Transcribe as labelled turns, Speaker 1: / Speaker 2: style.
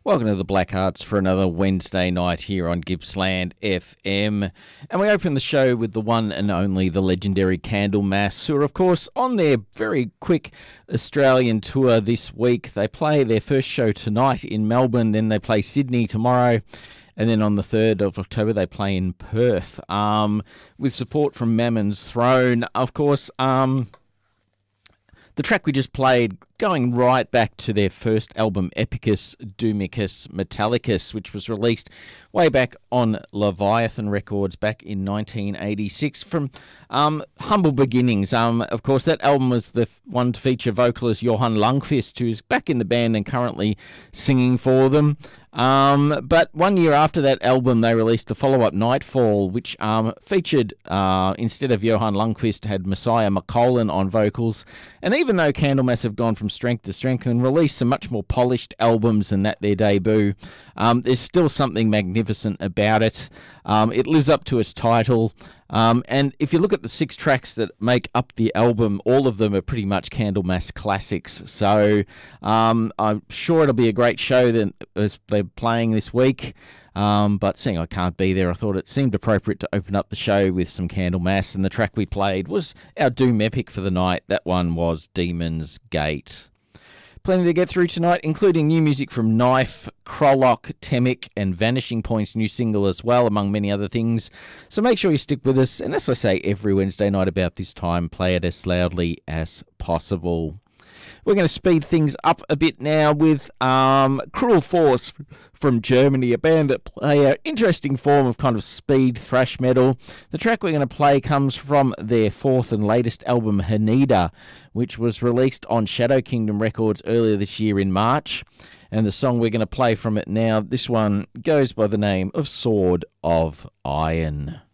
Speaker 1: Welcome to the Blackhearts for another Wednesday night here on Gippsland FM. And we open the show with the one and only, the legendary Candlemass, who are, of course, on their very quick Australian tour this week. They play their first show tonight in Melbourne, then they play Sydney tomorrow. And then on the 3rd of October, they play in Perth, with support from Mammon's Throne. Of course, the track we just played, going right back to their first album, Epicus Doomicus Metallicus, which was released way back on Leviathan Records back in 1986 from humble beginnings. Of course, that album was the one to feature vocalist Johan Lundqvist, who's back in the band and currently singing for them. But 1 year after that album, they released the follow-up Nightfall, which featured, instead of Johan Lundqvist, had Messiah McCollin on vocals. And even though Candlemass have gone from strength to strength and released some much more polished albums than that their debut, there's still something magnificent about it. It lives up to its title. And if you look at the 6 tracks that make up the album, all of them are pretty much Candlemass classics. So I'm sure it'll be a great show that as they're playing this week. But seeing I can't be there, I thought it seemed appropriate to open up the show with some Candlemass. And the track we played was our Doom epic for the night. That one was Demon's Gate. Plenty to get through tonight, including new music from Knife, Krolok, Temic, and Vanishing Point's new single as well, among many other things. So make sure you stick with us, and as I say every Wednesday night about this time, play it as loudly as possible. We're going to speed things up a bit now with Cruel Force from Germany, a band that play an interesting form of kind of speed thrash metal. The track we're going to play comes from their 4th and latest album, Haneda, which was released on Shadow Kingdom Records earlier this year in March. And the song we're going to play from it now, this one goes by the name of Sword of Iron.